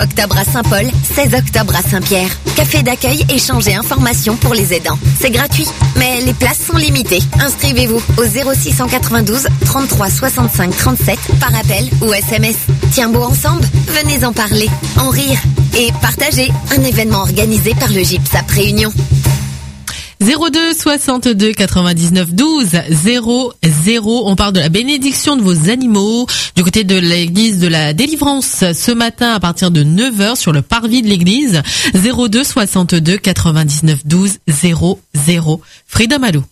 octobre à Saint-Paul, 16 octobre à Saint-Pierre. Café d'accueil, échange et information pour les aidants. C'est gratuit, mais les places sont limitées. Inscrivez-vous au 0692 33 65 37 par appel ou SMS. Tiens beau ensemble, venez en parler, en rire et partager. Un événement organisé par le GIPSAP Réunion. 02 62 99 12 00. On parle de la bénédiction de vos animaux du côté de l'église de la Délivrance ce matin à partir de 9h sur le parvis de l'église. 02 62 99 12 00. Freedom, allô.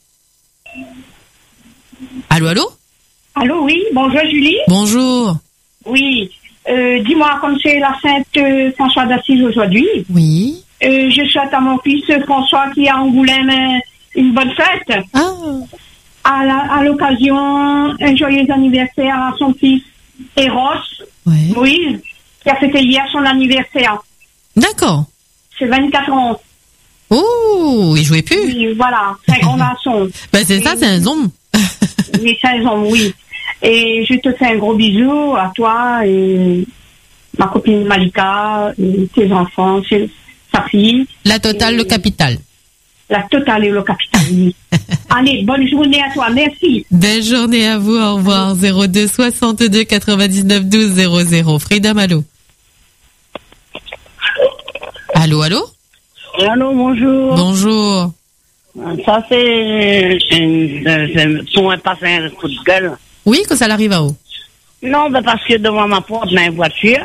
Allô. Allô, oui. Bonjour, Julie. Bonjour. Oui. Dis-moi, comme c'est la Sainte François d'Assise aujourd'hui. Oui. Je souhaite à mon fils François qui est à Angoulême une bonne fête. À l'occasion, un joyeux anniversaire à son fils Eros, Moïse, qui a fêté hier son anniversaire. D'accord. C'est 24 ans. Oh, il jouait plus. Oui, voilà, c'est un grand garçon. Ben c'est ça, c'est un homme. Oui, c'est un homme, oui. Et je te fais un gros bisou à toi et ma copine Malika, et tes enfants, sa fille. La totale, le capital. La totale et le capital, oui. Allez, bonne journée à toi, merci. Belle journée à vous, au revoir. 02 62 99 12 00. Freedom, allô. Allô. Allô, bonjour. Bonjour. Ça, c'est pour passer un coup de gueule. Oui, que ça l'arrive à où? Non, ben parce que devant ma porte, dans une voiture,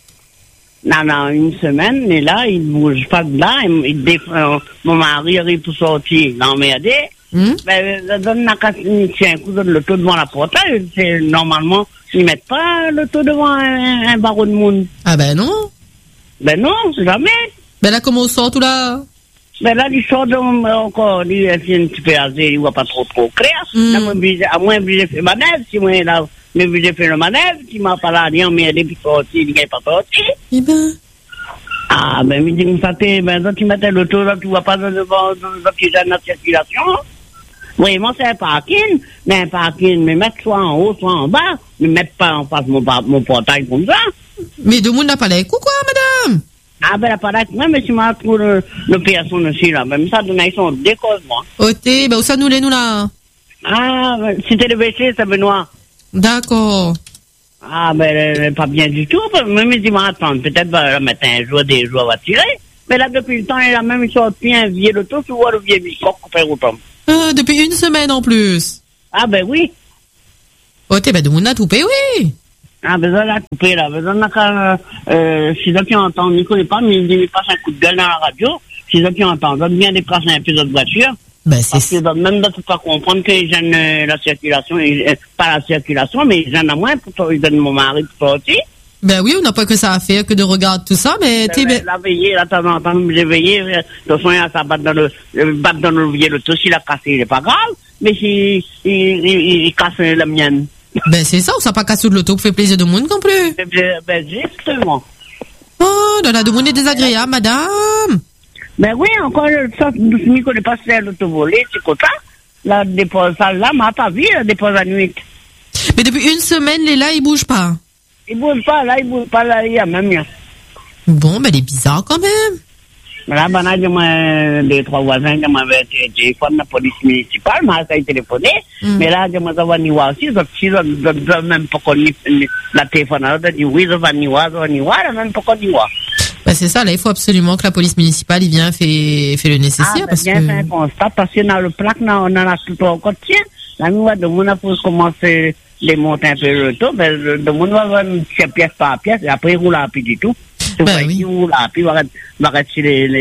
dans une semaine, mais là, il ne bouge pas de là. Mon mari arrive pour sortir, l'emmerder. Ben, donne un coup de l'auto devant la porte. Normalement, ils ne mettent pas l'auto devant un barreau de monde. Ah ben non. Ben non, c'est jamais. Ben là, comment on sort tout là? Ben là, il sort encore, il est un petit peu asé, il ne voit pas trop clair. À moins que j'ai fait manœuvre, si moi, là, j'ai fait le manœuvre, si m'a pas là, rien, mais depuis sorti, il n'est pas sorti. Eh ben. Ah, ben, il dit, ça fait, ben, donc, tu mettais l'auto, là, tu vois pas devant, tu as la circulation. Vraiment, c'est un parking, mais mettre soit en haut, soit en bas, ne mettre pas en face mon portail comme ça. Mais de monde n'a pas l'air quoi, madame? Ah, ben, la parade, même si moi, pour le personne aussi, là, même ça, donne, ils sont décosement. Ok, ben, où ça nous là? Ah, c'était le WC, c'est Benoît. D'accord. Ah, ben, pas bien du tout. Même, il dit, attends, peut-être, va mettre un jour, des jours, va tirer. Mais là, depuis le temps, il a même sorti un vieux loto, tu vois, le vieux biscotte coupé au temps. Depuis une semaine en plus. Ah, ben oui. Ok, ben, de mon a coupé, oui. Ah, ben, ça l'a coupé, là. Ben, on a qu'à, si ceux qui entendent, il ne connaît pas, mais il passe un coup de gueule dans la radio. Si ceux qui entendent, on bien déplacer un peu d'autres voitures. Ben, parce que même de pas comprendre que les jeunes, la circulation, pas la circulation, mais les jeunes à moins, pour ils donnent mon mari pour sortir. Ben oui, on n'a pas que ça à faire que de regarder tout ça, mais la veillée, là, de temps en temps, j'ai veillé, de toute façon, ça bat dans le vieux l'auto, s'il a cassé, il n'est pas grave, mais il casse la mienne. Ben c'est ça, ou ça pas cassé de l'auto pour faire plaisir de monde non plus. Ben justement. Oh, là, de monde est désagréable, madame. Ben oui, encore, ça, je ne connais pas si c'est l'auto-volé, c'est comme ça. La dépose, ça, là, m'a pas vu, la dépose à nuit. Mais depuis une semaine, les là, ils bougent pas. Ils bougent pas, là, il y a même rien. Bon, ben, il est bizarre quand même. Là, ben, là, j'ai des trois voisins qui m'avaient téléphoné la police municipale, m'a téléphoné. Mais là, je m'en vais voir aussi, je n'ai même pas connu la téléphone. Je dis oui, je vais voir, même pas connu. Ben c'est ça, là, il faut absolument que la police municipale, il vient, fait le nécessaire. Parce bien, que... fait un constat, parce que dans le plaque, on en a tout au côté. La nuit, de mon a pour commencer les monter un peu le taux, ben, de mon va voir pièce par pièce, et après, il roule à pied du tout. Ben oui. Il roule à pied, il va rester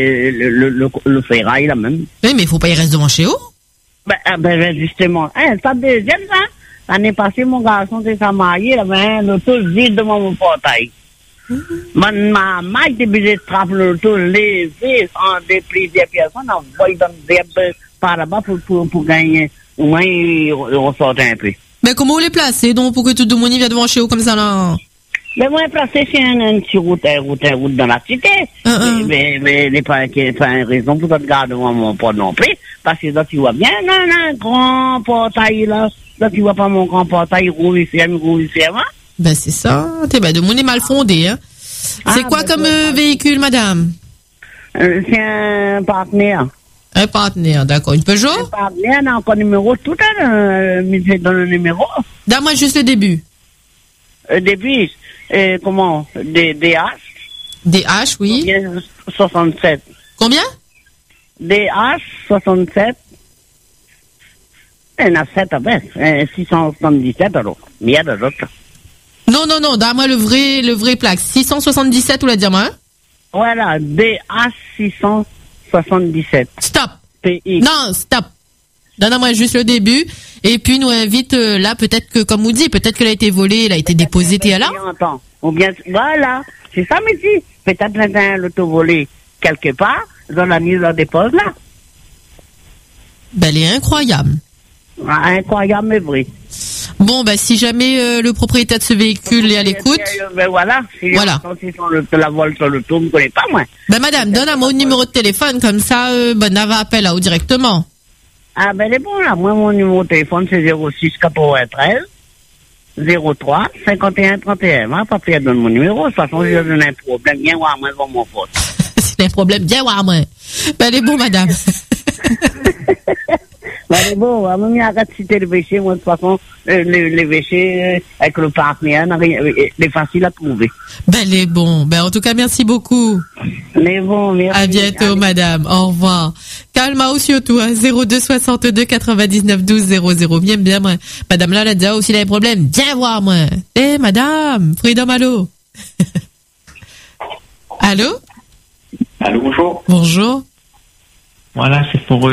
le ferraille, là, même. Oui, mais il faut pas y rester devant chez eux. Ben, justement. Ça deuxième, ça. L'année passée, mon garçon s'est marié, il avait l'auto vide devant mon portail. Ma maille était obligée de trapper l'auto, lever, en déplier des personnes, envoyer dans des par là-bas pour gagner. Au moins, il ressortait un peu. Mais comment vous les placez, donc, pour que tout le monde vienne devant chez vous comme ça, là? Mais moi, placé, c'est une petite route dans la cité. Mais il n'y a pas une raison pour te garder devant mon porte non plus. Parce que là, tu vois bien, un grand portail, là. Là, tu vois pas mon grand portail, roule ferme. Ben, c'est ça. Ben, de monde est mal fondé, hein. C'est quoi comme véhicule, madame? C'est un partenaire. Un partenaire, d'accord. Une Peugeot? Un partenaire, on a encore numéro tout à l'heure, mais dans le numéro. Donne-moi juste le début. Début, comment? DH? DH, oui. 67. Combien? DH 67. Il y en a 7 avec. 677 alors. Mais il y a d'autres. Non, donne-moi le vrai plaque. 677 ou la diamant? Voilà, DH 677. Stop. PX. Non, stop. Donne-moi juste le début. Et puis nous invite là, peut-être que, comme vous dit, peut-être qu'elle a été volée, elle a été déposée, t'es là? Ou bien, voilà. C'est ça, mais si. Peut-être qu'elle a l'auto-volé quelque part, dans la mise en dépose là. Ben, elle est incroyable. Incroyable, mais vrai. Bon, ben, si jamais le propriétaire de ce véhicule est à l'écoute. Ben voilà. Voilà. Si la vole sur le tour, je ne connais pas, moi. Ben, madame, donne-moi mon numéro de téléphone, comme ça, ben, elle va appeler là-haut directement. Ah, ben, c'est bon, là. Moi, mon numéro de téléphone, c'est 06 93 03 51 31. Ma papier donne mon numéro. De toute façon, je donne un problème. Viens voir, moi, devant mon pote. C'est un problème. Viens voir, moi. Ben, elle est bon, madame. Ben, c'est bon, même il y a qu'à citer les péchés, moi, de toute façon, les péchés, avec le partenaire, c'est facile à trouver. Ben, elle est bon. Ben, en tout cas, merci beaucoup. Mais bon, merci. À bientôt, madame. Au revoir. Calma aussi autour, 02 62 99 12 00. Bien, moi. Madame là, elle a déjà aussi des problèmes. Viens voir, moi. Madame. Freedom, allô. Allô? Allô, bonjour. Bonjour. Voilà, c'est pour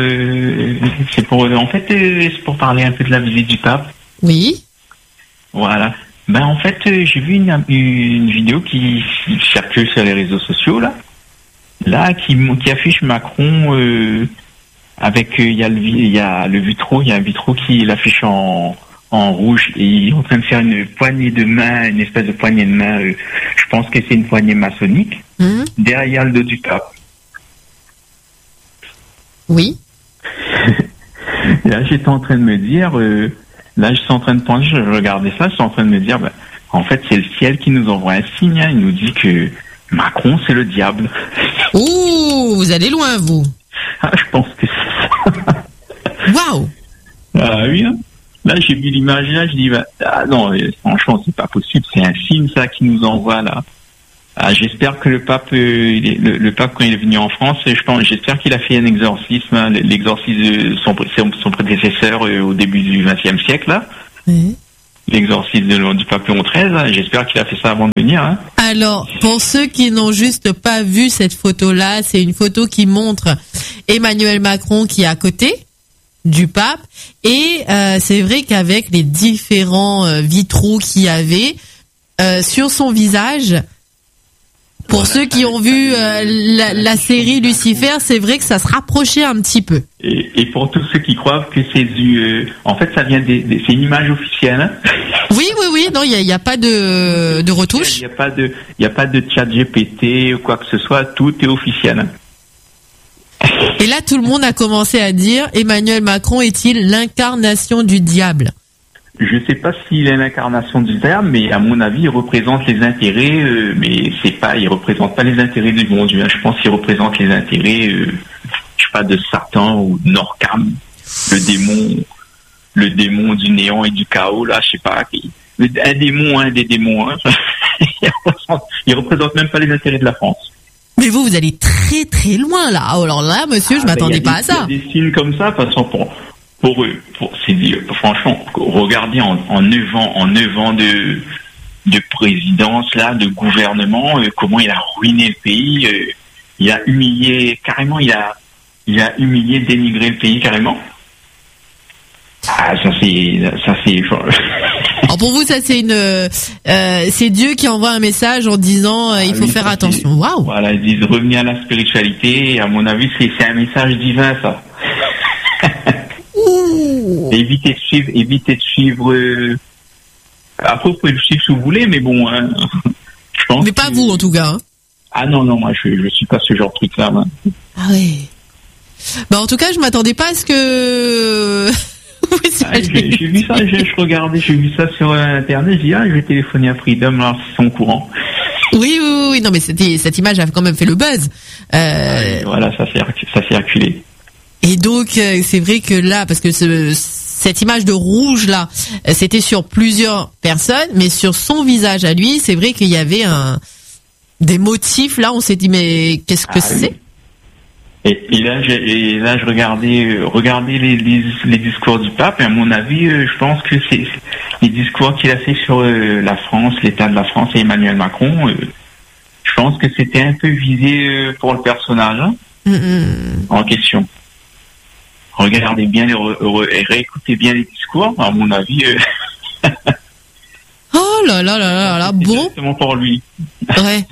parler un peu de la visite du pape. Oui. Voilà. Ben, en fait, j'ai vu une vidéo qui circule sur les réseaux sociaux, là, qui affiche Macron, avec, il y a le vitraux, il y a un vitraux qui l'affiche en rouge, et il est en train de faire une poignée de main, une espèce de poignée de main, je pense que c'est une poignée maçonnique, derrière le dos du pape. Oui. Là, j'étais en train de me dire, là, je suis en train de penser, je regardais ça, je suis en train de me dire, ben, en fait, c'est le ciel qui nous envoie un signe, hein, il nous dit que Macron, c'est le diable. Ouh, vous allez loin, vous. Ah, je pense que c'est ça. Waouh. Ah oui, hein. Là, j'ai vu l'image, là, je dis, bah, ah non, franchement, c'est pas possible, c'est un signe, ça, qui nous envoie, là. Ah, j'espère que le pape, le pape, quand il est venu en France, j'espère qu'il a fait un exorcisme, hein, l'exorcisme de son prédécesseur au début du XXe siècle, là. L'exorcisme du pape Léon XIII, hein, j'espère qu'il a fait ça avant de venir, hein. Alors, pour ceux qui n'ont juste pas vu cette photo-là, c'est une photo qui montre Emmanuel Macron qui est à côté du pape, et c'est vrai qu'avec les différents vitraux qu'il y avait sur son visage, pour ceux qui ont vu la série Lucifer, c'est vrai que ça se rapprochait un petit peu. Et pour tous ceux qui croient que c'est en fait, ça vient c'est une image officielle. Hein. Oui, non, il y a pas de retouche. Il y a pas de chat GPT ou quoi que ce soit, tout est officiel. Hein. Et là, tout le monde a commencé à dire, Emmanuel Macron est-il l'incarnation du diable? Je sais pas s'il est l'incarnation du diable, mais à mon avis, il représente les intérêts, mais il représente pas les intérêts du bon Dieu. Hein. Je pense qu'il représente les intérêts, je sais pas, de Satan ou de Norcam, le démon du néant et du chaos, là, je sais pas, un des démons, hein. Il représente même pas les intérêts de la France. Mais vous allez très très loin, là. Alors là, monsieur, je m'attendais pas à ça. Il y a des signes comme ça, de toute façon, franchement, regardez en 9 ans de présidence, là, de gouvernement, comment il a ruiné le pays, il a humilié, carrément, il a humilié, dénigré le pays, carrément. Ah, ça c'est. Alors pour vous, ça c'est Dieu qui envoie un message en disant il faut faire attention. Waouh. Voilà, ils disent revenir à la spiritualité. À mon avis, c'est un message divin, ça. Évitez de suivre. Après, vous pouvez le suivre si vous voulez, mais bon, hein, je pense. Mais pas vous, en tout cas. Hein. Ah non, moi, je suis pas ce genre de truc-là. Moi. Ah oui. Bah en tout cas, je m'attendais pas à ce que. J'ai vu ça, j'ai vu ça sur Internet. J'ai dit je vais téléphoner à Freedom, alors ils sont au courant. Oui, non, mais cette image a quand même fait le buzz. Voilà, ça s'est circulé. Et donc, c'est vrai que là, parce que cette image de rouge là, c'était sur plusieurs personnes, mais sur son visage à lui, c'est vrai qu'il y avait des motifs. Là, on s'est dit, mais qu'est-ce que c'est? Et là, je regardais les discours du pape, et à mon avis, je pense que c'est les discours qu'il a fait sur la France, l'état de la France et Emmanuel Macron. Je pense que c'était un peu visé pour le personnage en question. Regardez bien et réécoutez bien les discours, à mon avis. Oh là là là là là, bon. Exactement pour lui. Ouais.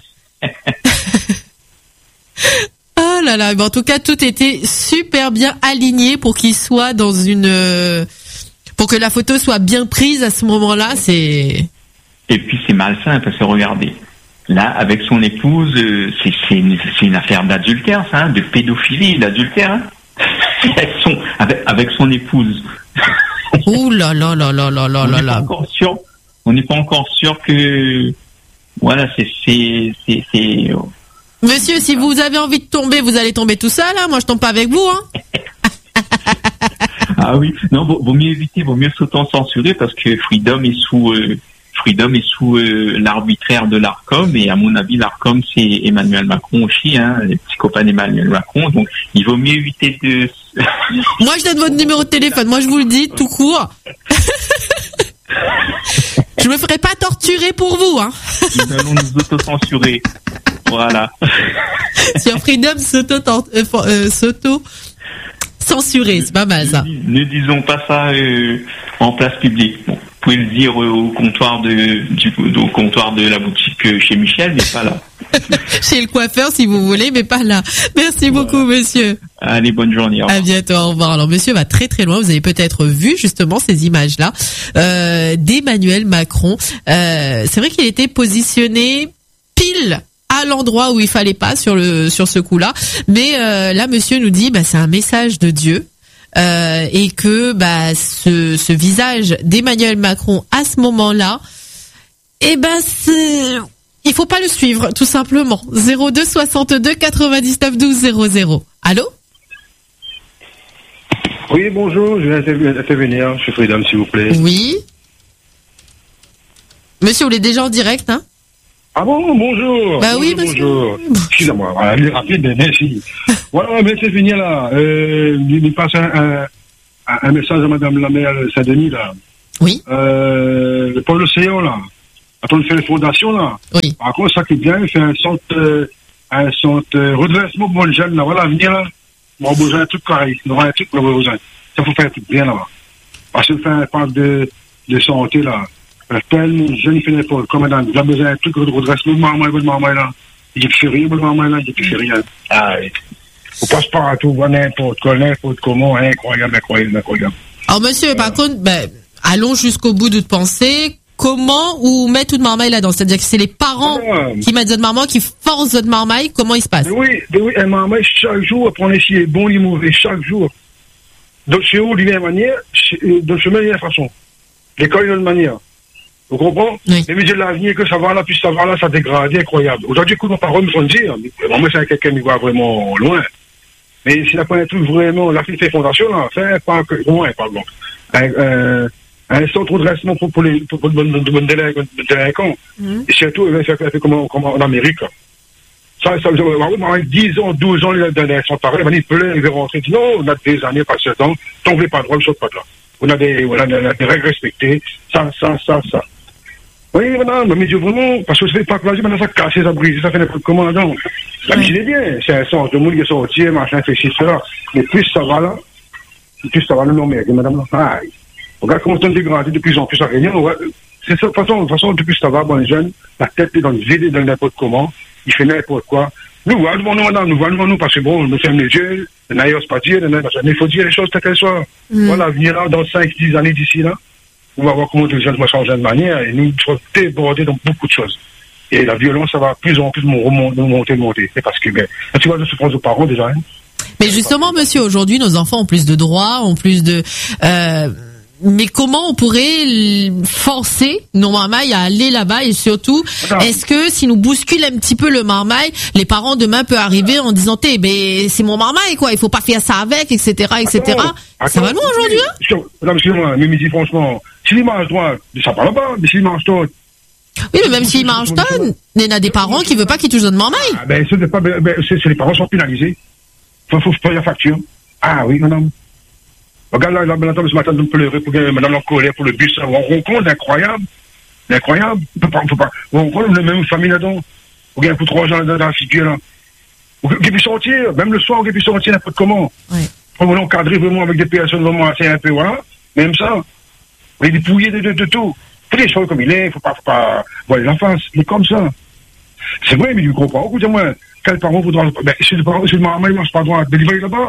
Oh là là, mais en tout cas, tout était super bien aligné pour qu'il soit dans pour que la photo soit bien prise à ce moment-là, Et puis c'est malsain, parce que regardez, là, avec son épouse, c'est une affaire d'adultère, ça, de pédophilie, d'adultère, hein. avec son épouse. Oh là là là là là là là là. On n'est pas encore sûr que, voilà, c'est. Monsieur, si vous avez envie de tomber, vous allez tomber tout seul, hein. Moi, je tombe pas avec vous, hein. Ah oui, non, vaut mieux éviter, vaut mieux s'auto-censurer, parce que Freedom est sous l'arbitraire de l'Arcom, et à mon avis, l'Arcom, c'est Emmanuel Macron aussi, hein, les psychopathes d'Emmanuel Macron, donc il vaut mieux éviter de... Moi, je donne votre numéro de téléphone, moi, je vous le dis, tout court. Je me ferai pas torturer pour vous, hein. Nous allons nous auto-censurer. Voilà. Sur Freedom, s'auto-censurer, c'est pas mal, ça. Ne disons pas ça en place publique. Bon, vous pouvez le dire au comptoir de la boutique chez Michel, mais pas là. Chez le coiffeur, si vous voulez, mais pas là. Merci beaucoup, monsieur. Allez, bonne journée. À bientôt, au revoir. Alors, monsieur va très très loin. Vous avez peut-être vu justement ces images-là d'Emmanuel Macron. C'est vrai qu'il était positionné pile à l'endroit où il fallait pas sur ce coup-là. Mais là, monsieur nous dit, c'est un message de Dieu. Et que ce visage d'Emmanuel Macron à ce moment-là, il faut pas le suivre, tout simplement. 02 62 99 12 00. Allô? Oui, bonjour, je viens intervenir. Je suis Freedom, s'il vous plaît. Oui. Monsieur, vous êtes déjà en direct, hein? Ah bon, bonjour. Oui, bonjour. Excusez-moi, voilà, il est rapide, mais merci. Voilà, mais c'est fini là. Il passe un message à Madame la maire Saint-Denis là. Oui. Pour l'océan là. Quand on fait les fondations là. Oui. Par contre, ça qui est bien, il fait un centre redressement pour les jeunes là. Voilà, venir là. On a besoin d'un truc pareil. On aura un truc qu'on a besoin. Ça faut faire un truc bien là-bas. Parce que faire un parc de santé là. Tellement de jeunes qui font n'importe quoi, madame. Il a besoin d'un truc de redressement. Maman là. Il n'y a plus rien, maman là. Il n'y a plus rien. Ah oui. On passe partout, n'importe quoi, n'importe comment. Incroyable. Alors, monsieur, par contre, allons jusqu'au bout de votre pensée. Comment ou mettre toute marmaille là-dedans? C'est-à-dire que c'est les parents qui mettent votre marmaille, qui forcent votre marmaille. Comment il se passe? Oui, un marmaille chaque jour, pour essayer bon et mauvais, chaque jour. Donc, chez vous, d'une manière, donc, je mets de la façon. L'école d'une manière. Vous comprenez? Oui. Les musées de l'avenir, que ça va là, puis ça va là, ça dégrade, incroyable. Aujourd'hui, écoute, ma parole, me font dire, moi, c'est quelqu'un qui va vraiment loin. Mais s'il n'a pas un truc vraiment, la fille fait fondation, là, fait pas que, loin, pardon. Un centre de redressement pour les délinquants. Et surtout, il va faire comme en Amérique. Ça, 10 ans, 12 ans, ils sont pareils, ils veulent rentrer. Non, on a des années, pas 7 ans, tombez pas droit, ne saute pas de là. On a des règles respectées, ça. Oui, voilà, mais Dieu, vraiment, parce que ça fait pas que maintenant ça casse, ça brise, ça fait n'importe comment là-dedans. Là, c'est bien, c'est un sens de monde qui est sorti, machin, fait ci, cela. Mais plus ça va là, non, mais madame, aïe. Regarde comment on dégrade de plus en plus à rien. C'est ça, de toute façon, depuis ça va, les jeunes, la tête est dans le vide, dans n'importe comment, il fait n'importe quoi. Nous, parce que bon, nous sommes les yeux, n'ayons pas dire, il faut dire les choses telles qu'elles soient. Voilà, venir là, dans 5-10 années d'ici là, on va voir comment les jeunes vont changer de manière, et nous sommes débordés dans beaucoup de choses. Et la violence, ça va plus en plus monter. C'est parce que, tu vois, je souffrance aux parents déjà, hein. Mais justement, monsieur, aujourd'hui, nos enfants ont plus de droits, ont plus de mais comment on pourrait forcer nos marmailles à aller là-bas et surtout, est-ce que si nous bousculons un petit peu le marmaille, les parents demain peuvent arriver en disant, ben c'est mon marmaille quoi, il faut pas faire ça avec, etc., etc. Ça va loin aujourd'hui, hein? Non, excusez-moi, mais dis franchement, s'il mange droit, ça parle pas, mais s'il mange droit. Oui, mais même s'il mange pas, il y en a des parents qui veulent pas qu'ils touchent notre marmaille. Ah, ben, c'est les parents sont pénalisés. Faut payer la facture. Ah oui, madame. Regarde là, maintenant, ce matin, de me pleurer pour madame en colère pour le bus. On rencontre, incroyable. Incroyable. On peut pas. On rencontre la même famille là-dedans. On gagne pour 3 gens dans la figure, là. On peut sortir, même le soir, on peut sortir n'importe comment. Ouais. On est encadré vraiment avec des personnes vraiment assez un peu, voilà. Même ça. On est dépouillé de tout. Faut les choses comme il est, faut pas voir les enfants. C'est comme ça. C'est vrai, mais du comprends. Écoutez-moi, quel parent voudra, si le maman, il mange pas droit, délivrer là-bas.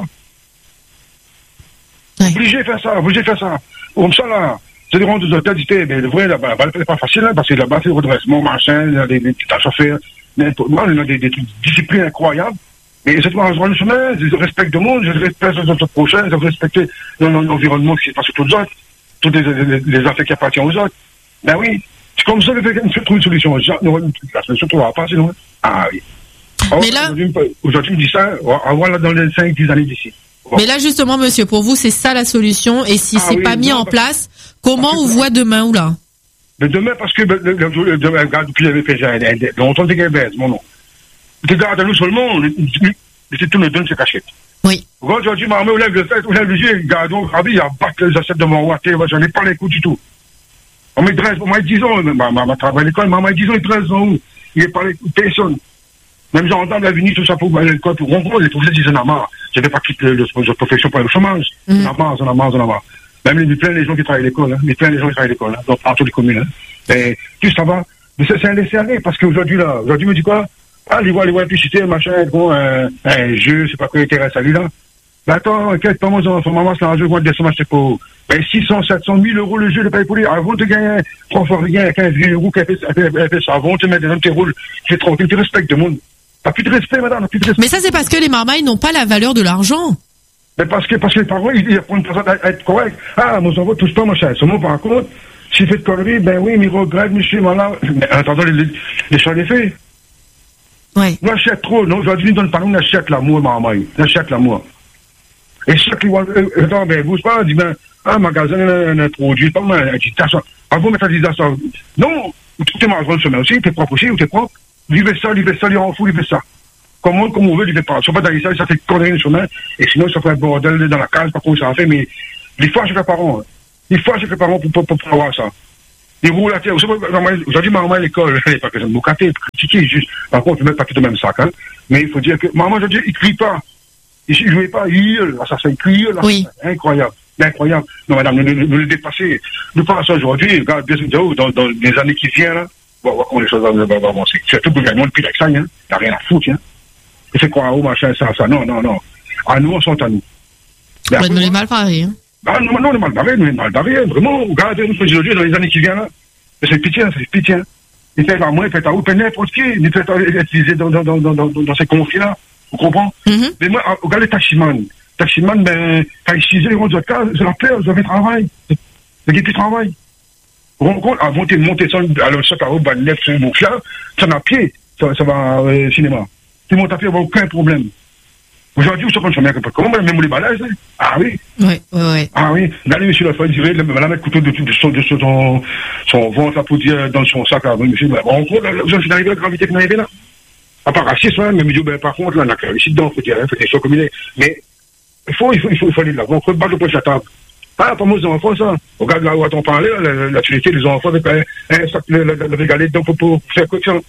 Obligé de faire ça. Comme ça, là, c'est des ronds de hôtels, mais le vrai, là-bas, c'est pas facile, là, parce que là-bas, c'est le redressement, machin, il y a des petites tâches à faire, n'importe quoi, il y a des disciplines incroyables. Mais c'est moi, je vois le chemin, je respecte le monde, je respecte notre prochain, je respecte l'environnement qui se passe sur tous les autres, toutes les affaires qui appartiennent aux autres. Ben oui, c'est comme ça que trouve une solution. La solution ne trouvera pas, sinon. Ah oui. Mais là, aujourd'hui, me dit ça, on va là dans les 5-10 années d'ici. Bon. Mais là, justement, monsieur, pour vous, c'est ça la solution. Et si c'est pas mis en place, comment on voit demain ou là? Demain, parce que, demain, depuis j'avais fait, longtemps, t'es Gabès, mon nom. Tu gardes à nous seulement, c'est tout le donne ses cachettes. Oui. Quand aujourd'hui, ma mère, lève le jeu, gardons, il y a battre les assiettes de mon roi, j'en ai pas les coups du tout. On met 10 ans, ma travail à l'école, maman, 10 ans et 13 ans, il est pas les personne. Même j'entends venir tout ça pour aller à l'école, pour rencontrer, les professeurs disent, on a marre. Je ne vais pas quitter la profession pour le chômage. On a marre. Même il y a plein de gens qui travaillent à l'école, dans toutes les communes, Et tout ça va. Mais c'est un laisser-aller, parce qu'aujourd'hui, me dit quoi? Ah, les voir publicité, machin, un jeu, c'est pas quoi intéresse à lui, là. Ben attends, quel temps, moi, maman, c'est un jeu, moi, de décembre, c'est pour, 600, 700 000 euros le jeu de paye pour lui. Avant de gagner, 3 fois rien, 15 000 euros, qu'elle fait ça, avant de te mettre dans tes rôles, tu es tranquille, tu respectes le monde. T'as plus de respect, madame, Mais ça, c'est parce que les marmailles n'ont pas la valeur de l'argent. Mais parce que les parents, ils apprennent à être corrects. Ah, mon enfant touche pas, machin. Seulement, par contre, s'il fait de conneries, ben oui, mais il regrette, monsieur, malin. Mais attendant, les choses les faits. Ouais. On achète trop, non, aujourd'hui, donne pas, on achète l'amour, marmaille. On achète l'amour. Et ceux qui voient, attends, ben, bouge pas, dit, ben, un magasin, un produit, pas mal, un petit tâche. Avant, mettre ça. Non, tout est mal dans le chemin aussi, t'es propre aussi, ou t'es propre. Livez ça, il en fout, livez ça. Comme on veut, livez pas. Si on va dans les salles, ça fait conneries le chemin, et sinon, ça fait un bordel dans la case, pas comment ça fait, mais, des fois, j'ai fait parents, pour avoir ça. Ils roulent à terre. Aujourd'hui, maman à l'école, elle n'est pas que j'aime beaucoup critiquer, juste, par contre, tu mets pas tout le même sac, hein. Mais il faut dire que, maman, aujourd'hui, il crie pas. Il jouait pas, il hurle, l'assassin, il crie, oui. Incroyable. Non, madame, nous le dépasser. Nous passons aujourd'hui, regarde, dans les années qui viennent, là, on va voir comment les choses vont avancer. Surtout pour le gagnon depuis l'examen, hein. T'as rien à foutre, hein. Et c'est quoi, machin, ça. Non. À nous, on sont à nous. Ouais, nous les mal barrés, hein. Ah, non, on est mal barrés, vraiment. Regardez, nous, aujourd'hui, dans les années qui viennent, là. C'est pitié. Il fait à moi, il fait à où, n'importe qui. Il fait à utiliser dans ces conflits-là. Vous comprenez? Mais moi, regardez Taximan, ben, quand il utilisait les ronds de cas, je l'appelle, vous avez travail. Le gars qui travaille. Vous comprenez? À monter ça, alors ça, par exemple, lève sur le bouc là, ça n'a pied, ça va, cinéma. Tu montes à pied, il n'y a aucun problème. Aujourd'hui, vous savez comment comment, même les balaises, hein? Ah oui. Ouais. Ah oui. Regardez, monsieur la fois, il dirait, la mettre couteau de son ventre, là, pour dire, dans son sac, là, monsieur, on compte, vous avez arrivé à la gravité qu'on arrive là. À part raciste, hein, mais ben, par contre, là, on a clair, ici dedans, faut dire, faut des choses comme il est. Mais, il faut aller là. On peut battre le point de la table. Ah, pas moi, les enfants, ça. Regarde là où on parlait, la tuilité des enfants avec un sac, le régalé dedans pour faire quoi, ça?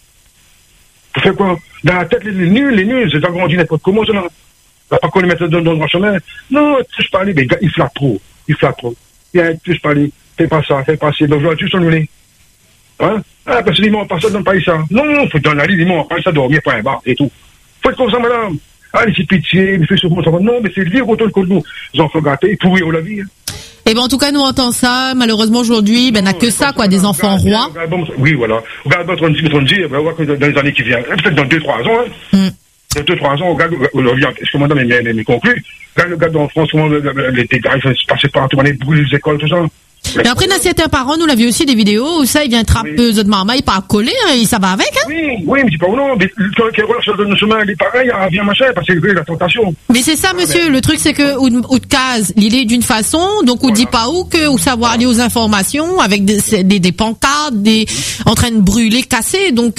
Pour faire quoi? Dans la tête, les nuls, c'est agrandi n'importe comment, ça, là. On va pas qu'on les mette dans le chemin. Non, touche pas aller, mais il flatte trop. Viens, touche pas aller. Fais pas ça. Donc, je vais juste ennuler. Hein? Ah, parce que les gens, personne n'aime pas ça. Non, faut dans la ligne, les gens, pas ça dormir, pas un bar, et tout. Faut être comme ça, madame. Ah, c'est pitié, mais fait ce ça va. Non, mais c'est le dire autant que nous. Ils ont fait gâter, pourri au la vie. Eh ben, en tout cas, nous, on entend ça. Malheureusement, aujourd'hui, ben, n'a que ça, quoi, des enfants rois. Oui, voilà. Regarde, on dit, on va voir que dans les années qui viennent, peut-être dans 2-3 ans, hein. de 2-3 ans, regarde, est-ce que madame est conclu? Regarde en France, comment les dégâts, ils se passaient partout, on brûle les écoles, tout ça. Mais après, dans certains parents, nous l'avions aussi des vidéos où ça, il vient attraper de marmaille par coller, hein, ça va avec, hein? Oui, mais c'est pas non, mais quand il relâche sur le chemin, il est pareil, il revient machin, parce que la tentation. Mais c'est ça, monsieur, le truc, c'est que, ou de case, il est d'une façon, donc on dit pas où savoir aller aux informations, avec des pancartes, en train de brûler, casser, donc,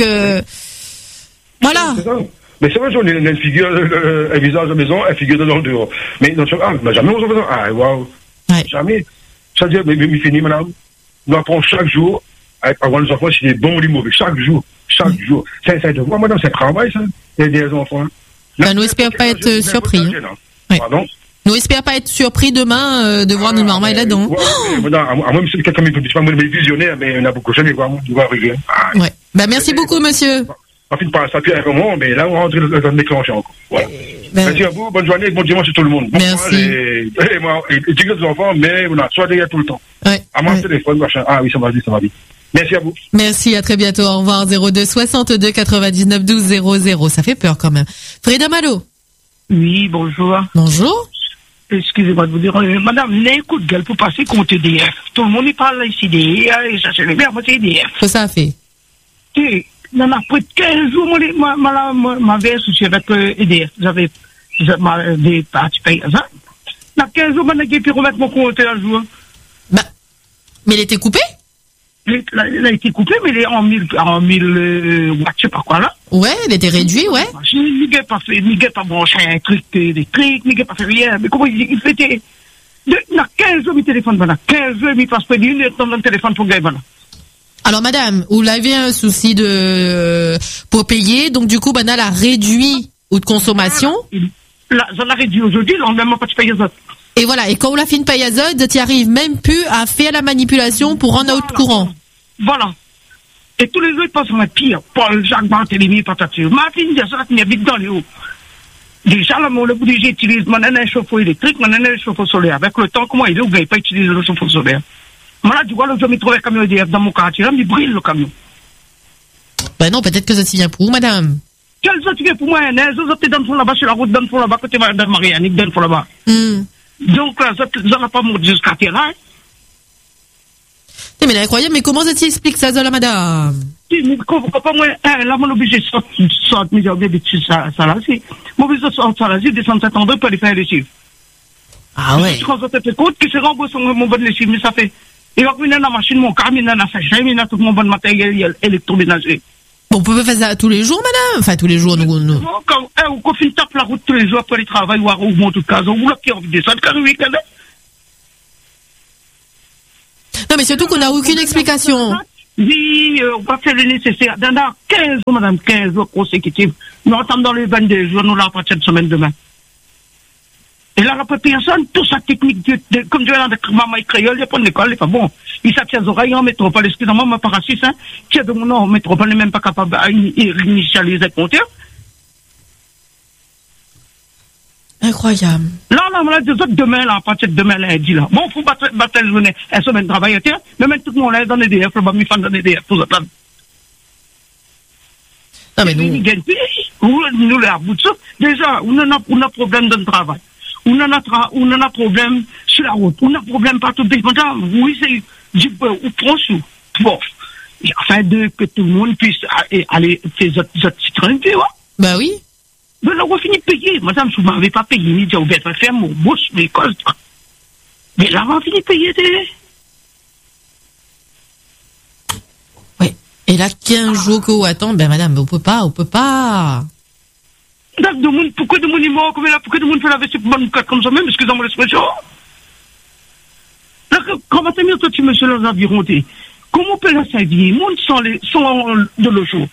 voilà. C'est ça. Mais c'est vrai, on a une figure, un visage à la maison, une figure dans le dehors. Mais jamais on se fait waouh. Jamais. Ça veut dire, mais fini, madame. Nous apprenons chaque jour, avant les enfants, si les bons ou les mauvais. Chaque jour. C'est de voir, madame, c'est un travail, ça. Il y a des enfants. Nous espérons pas être surpris. Pardon? Nous espérons pas être surpris demain, de voir nos marmailles là-dedans. À moi, c'est quelqu'un qui me dit pas, moi, mais visionnaire, mais il y en a beaucoup, jamais, quoi, on va arriver. Ouais. Merci beaucoup, monsieur. On finit par s'appuyer un moment, mais là, on rentre dans le déclencheur encore. Voilà. Merci à vous, bonne journée, bon dimanche à tout le monde. Bon merci. Et les enfants, mais voilà, soit derrière tout le temps. Ouais. À mon téléphone, machin. Ah oui, ça va vite. Merci à vous. Merci, à très bientôt. Au revoir, 02 62 99 12 00. Ça fait peur quand même. Frida Malo. Oui, bonjour. Bonjour. Excusez-moi de vous dire, madame, n'écoute gueule pour passer contre EDF. Tout le monde y parle ici d'EDF, et ça c'est le maire, moi c'est EDF. Que ça a fait? Non, après 15 jours, m'avais associé avec EDF. J'avais des parties payées. Dans 15 jours, je pu remettre mon compte un jour. Mais il était coupé? Il a été coupé, mais il est en 1000 watts, je sais pas quoi, là. Ouais, il était réduit, ouais. Il n'a pas branché un truc électrique, il n'a pas fait rien. Mais comment il fait? Dans 15 jours, il téléphone, voilà. 15 jours, il passe pas d'une heure dans le téléphone pour gagner, voilà. Alors, madame, vous avez un souci pour payer, donc du coup, elle a réduit ou de consommation. Là, ça l'a réduit aujourd'hui, on n'a même pas de payer azot. Et voilà, et quand on l'a fait une paye azot, tu arrives même plus à faire la manipulation pour rendre out courant. Voilà. Et tous les autres passent à pire. Paul, Jacques Barthélemy, patature. Ma fille, ça, il y a vite dans les hauts. Déjà, là, mon obligé j'utilise mon chauffe-eau électrique, mon chauffe-eau solaire. Avec le temps, comment il est, vous n'avez pas utilisé le chauffe-eau solaire. Moi, là, tu vois, je me trouve un camion EDF dans mon quartier, là, il brille le camion. Ben non, peut-être que ça s'y vient pour vous, madame. Quel ça, tu viens pour moi, hein? Les autres, dans le fond là-bas, sur la route, dans le fond là-bas, côté de Marianne, dans le fond là-bas. Donc, là, ça n'a pas monté jusqu'à terre, là. Mais c'est incroyable, mais comment ça t'explique ça, là, madame? Mais pas moi, là, mon obligé de sortir, mais j'ai oublié de dire ça, là, c'est. Mon obligé de sortir, ça, là, c'est descendre 702 pour aller faire les chiffres. Ah ouais. Quand ça fait compte, qui se remboursent mon bon lessive, mais ça fait. Il va venir dans la machine, mon camion, dans la sèche, il y a tout mon bon matériel électroménager. Bon, on peut faire ça tous les jours, madame? Enfin, tous les jours, nous. Quand on tape la route tous les jours pour aller travailler, ou à Rouvemont, tout cas, on l'a qui a envie de descendre, car oui, quand même. Non, mais surtout qu'on n'a aucune explication. Oui, on va faire le nécessaire. Dans 15 jours, madame, 15 jours consécutifs. Nous entamons dans les 22 jours, nous l'avons pas cette semaine demain. Et là, après personne, toute sa technique, comme je vais dans le maman créole, il prend l'école, il est pas bon. Il s'attire les oreilles en métropole, excusez-moi, ma parasite, hein, qui est de mon nom en métropole, n'est même pas capable d'initialiser le compteur. Incroyable. Là, des autres demain, là, à partir de demain, lundi, là. Bon, faut battre la journée, une semaine de travail, mais même tout le monde là, dans les DF, là, mes fans dans les DF, tout ça. Non, mais nous. Nous, là, à bout de ça, déjà, on a problème dans le travail. On en a problème sur la route. On a problème partout. Oui, c'est du beurre ou ponchou. Bon. Afin que tout le monde puisse aller faire autres citrons, tu vois. Bah oui. Mais là, on finit de payer. Madame, si vous m'avez pas payé, j'ai oublié de faire mon bouche, mais quoi. Mais là, on finit de payer, Oui. Et là, 15 jours qu'on attend, ben madame, on peut pas. Pourquoi de mon est mort comme là? Pourquoi de mon fait la vaisselle bonne comme ça même? Excusez-moi l'expression. Là, quand toi, tu me suis dans environ, comment on peut la servir? Monde sans de l'eau chaud.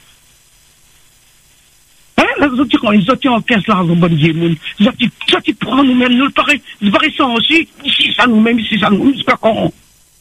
Hein? Là, ils ont en 15 là, en bonne vie, monde. Ça, tu prends nous-mêmes, nous, pareil ça aussi. Ici, ça nous-mêmes, c'est pas con.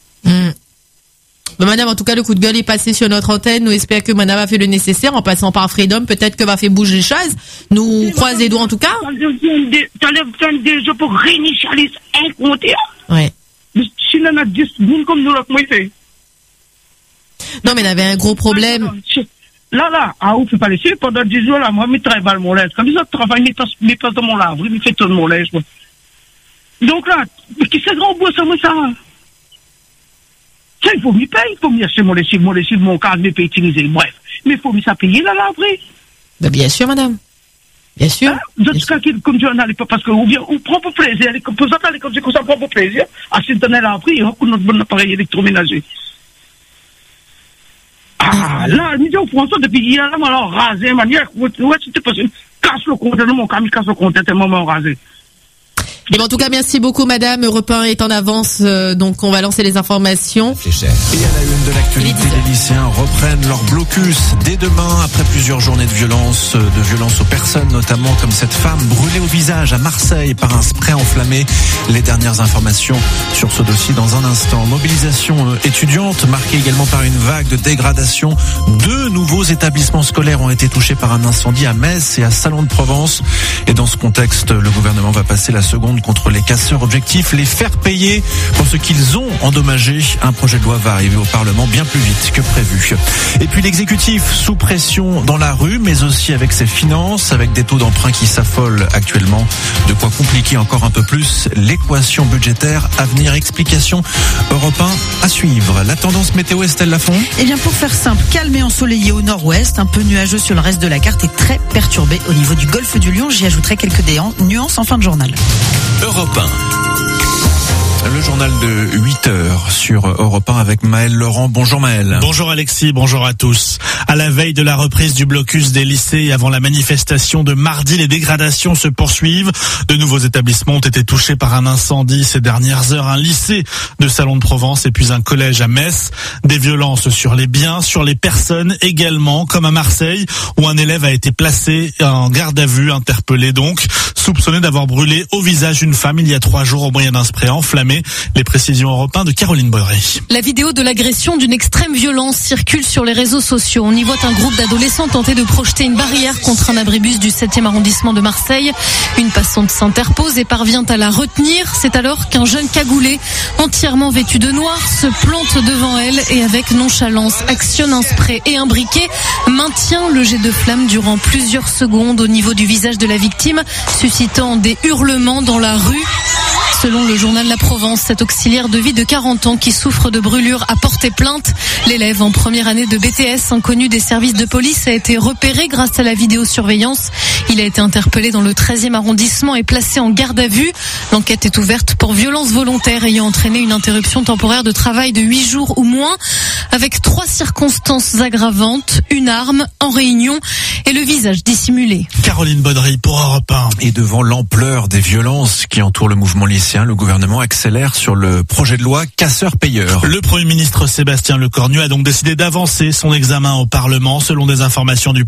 Mais madame, en tout cas, le coup de gueule est passé sur notre antenne. Nous espérons que madame a fait le nécessaire en passant par Freedom. Peut-être que va faire bouger les chaises. Nous croisons les doigts en tout cas. T'enlèves des jeux pour réinitialiser un compteur. Ouais. Si on a 10 boules comme nous, là, comment il fait? Non, mais il avait un gros problème. là, à où je pas laisser pendant 10 jours, là, moi, je travaille mon linge. Comme ça, je travaille mes passes dans mon laverie, je fais tout mon linge, moi. Donc là, qui c'est grand bois, ça, moi, ça? Ça, il faut m'y payer, il faut m'y acheter mon lessive, mon cadre, mes pays utilisés, bref. Mais il faut m'y ça payer, la laverie. Ben, bien sûr, madame. Bien sûr. Dans ce cas, comme tu en as, parce que, ou bien, on prend pour plaisir, comme ça, comme c'est comme ça, on prend pour plaisir, à s'y donner la laverie, on a notre bon appareil électroménager. Ah, là, nous disons, François, depuis hier, là, alors, rasé, manière, ouais, c'était possible. Casse le conteneur, mon camion casse le conteneur, tellement rasé. Et en tout cas, merci beaucoup, madame. Europe 1 est en avance, donc on va lancer les informations. Et à la une de l'actualité, les lycéens reprennent leur blocus dès demain, après plusieurs journées de violence aux personnes, notamment comme cette femme brûlée au visage à Marseille par un spray enflammé. Les dernières informations sur ce dossier dans un instant. Mobilisation étudiante marquée également par une vague de dégradation. 2 nouveaux établissements scolaires ont été touchés par un incendie à Metz et à Salon de Provence. Et dans ce contexte, le gouvernement va passer la seconde contre les casseurs. Objectif, les faire payer pour ce qu'ils ont endommagé. Un projet de loi va arriver au Parlement bien plus vite que prévu. Et puis l'exécutif sous pression dans la rue, mais aussi avec ses finances, avec des taux d'emprunt qui s'affolent actuellement. De quoi compliquer encore un peu plus l'équation budgétaire à venir. Explication Europe 1 à suivre. La tendance météo, Estelle Lafont. Eh bien, pour faire simple, calme et ensoleillé au nord-ouest, un peu nuageux sur le reste de la carte et très perturbé au niveau du golfe du Lion. J'y ajouterai quelques nuances en fin de journal. Europe 1. Le journal de 8h sur Europe 1 avec Maël Laurent. Bonjour Maël. Bonjour Alexis, bonjour à tous. À la veille de la reprise du blocus des lycées et avant la manifestation de mardi, les dégradations se poursuivent. De nouveaux établissements ont été touchés par un incendie ces dernières heures. Un lycée de Salon de Provence et puis un collège à Metz. Des violences sur les biens, sur les personnes également, comme à Marseille, où un élève a été placé en garde à vue, interpellé donc, soupçonné d'avoir brûlé au visage une femme il y a 3 jours au moyen d'un spray enflammé. Les précisions Europe 1 de Caroline Baudry. La vidéo de l'agression d'une extrême violence circule sur les réseaux sociaux. On y voit un groupe d'adolescents tenter de projeter une barrière contre un abribus du 7e arrondissement de Marseille. Une passante s'interpose et parvient à la retenir. C'est alors qu'un jeune cagoulé, entièrement vêtu de noir, se plante devant elle et avec nonchalance actionne un spray et un briquet, maintient le jet de flamme durant plusieurs secondes au niveau du visage de la victime, suscitant des hurlements dans la rue. Selon le journal La Provence, cet auxiliaire de vie de 40 ans qui souffre de brûlures a porté plainte. L'élève en première année de BTS, inconnu des services de police, a été repéré grâce à la vidéosurveillance. Il a été interpellé dans le 13e arrondissement et placé en garde à vue. L'enquête est ouverte pour violence volontaire ayant entraîné une interruption temporaire de travail de 8 jours ou moins, avec 3 circonstances aggravantes, une arme en réunion et le visage dissimulé. Caroline Baudry pour Europe 1. Et devant l'ampleur des violences qui entourent le mouvement lycéen, le gouvernement accélère sur le projet de loi casseurs-payeurs. Le Premier ministre Sébastien Lecornu a donc décidé d'avancer son examen au Parlement selon des informations du